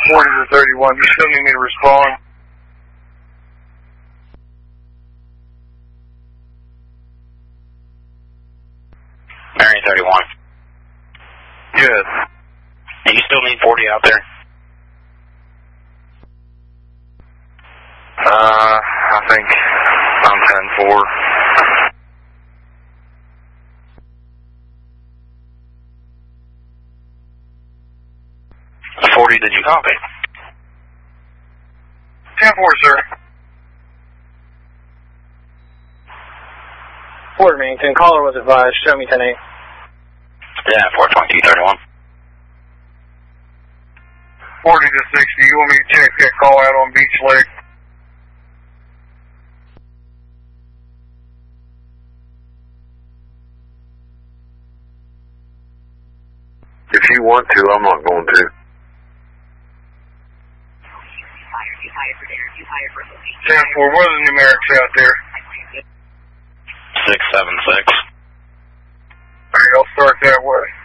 40 to 31. You still need me to respond? Marion 31. Yes. And you still need 40 out there? I think I'm 10-4. 40, did you copy? 10-4, sir. Fort Remington, caller was advised, show me 10-8. Yeah, 422-31. 40 to 60, you want me to check that call out on Beach Lake? If you want to, I'm not going to. 10-4, what are the numerics out there? 676. Alright, I'll start that way.